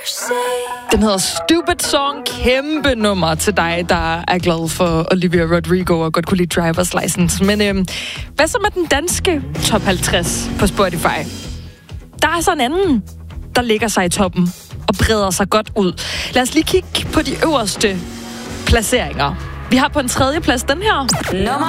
Den hedder Stupid Song. Kæmpe nummer til dig, der er glad for Olivia Rodrigo og godt kunne lide Driver's License. Men hvad så med den danske top 50 på Spotify? Der er så en anden, der ligger sig i toppen og breder sig godt ud. Lad os lige kigge på de øverste placeringer. Vi har på en 3. plads den her. Nummer